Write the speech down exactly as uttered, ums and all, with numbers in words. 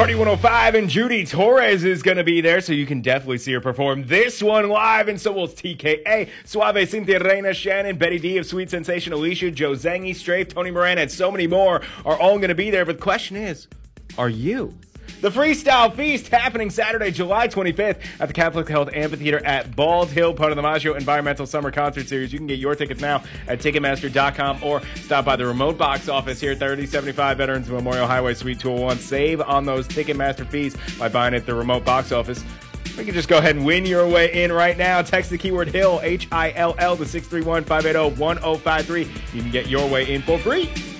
Party one oh five, and Judy Torres is going to be there, so you can definitely see her perform this one live, and so will T K A, Suave, Cynthia Reina, Shannon, Betty D of Sweet Sensation, Alicia, Joe Zangi, Strafe, Tony Moran, and so many more are all going to be there, but the question is, are you? The Freestyle Feast happening Saturday, July twenty-fifth at the Catholic Health Amphitheater at Bald Hill, part of the Maggio Environmental Summer Concert Series. You can get your tickets now at Ticketmaster dot com or stop by the remote box office here at thirty seventy-five Veterans Memorial Highway, Suite two oh one. Save on those Ticketmaster fees by buying at the remote box office. You can just go ahead and win your way in right now. Text the keyword HILL, H I L L, to six three one, five eight zero, one zero five three. You can get your way in for free.